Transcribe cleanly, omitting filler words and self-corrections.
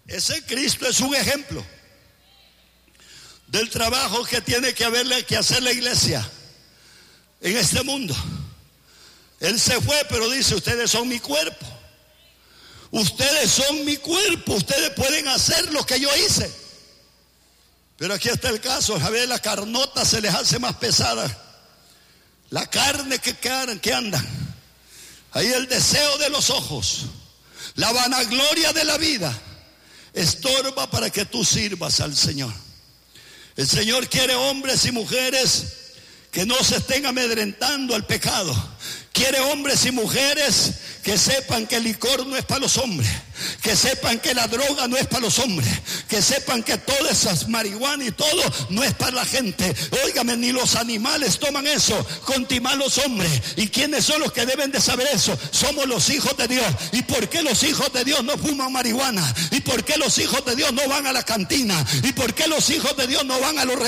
Ese Cristo es un ejemplo del trabajo que tiene que hacer la iglesia en este mundo. Él se fue, pero dice: ustedes son mi cuerpo. Ustedes son mi cuerpo. Ustedes pueden hacer lo que yo hice. Pero aquí está el caso. A ver, la carnota se les hace más pesada. La carne que andan. Ahí el deseo de los ojos, la vanagloria de la vida, estorba para que tú sirvas al Señor. El Señor quiere hombres y mujeres que no se estén amedrentando al pecado. Quiere hombres y mujeres que sepan que el licor no es para los hombres, que sepan que la droga no es para los hombres, que sepan que todas esas marihuana y todo no es para la gente. Óigame, ni los animales toman eso, contimán los hombres. ¿Y quiénes son los que deben de saber eso? Somos los hijos de Dios. ¿Y por qué los hijos de Dios no fuman marihuana? ¿Y por qué los hijos de Dios no van a la cantina? ¿Y por qué los hijos de Dios no van a los